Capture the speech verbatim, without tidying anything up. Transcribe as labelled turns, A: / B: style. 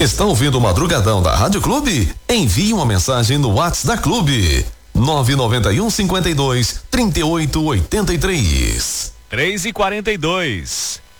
A: Está ouvindo o Madrugadão da Rádio Clube? Envie uma mensagem no WhatsApp da Clube. nove nove um, cinquenta e dois, trinta e oito, oitenta e três.
B: três e quarenta e dois.